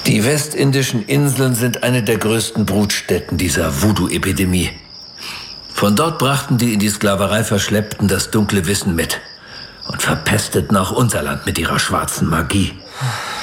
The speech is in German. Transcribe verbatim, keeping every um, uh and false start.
Die westindischen Inseln sind eine der größten Brutstätten dieser Voodoo-Epidemie. Von dort brachten die in die Sklaverei Verschleppten das dunkle Wissen mit und verpesteten auch unser Land mit ihrer schwarzen Magie.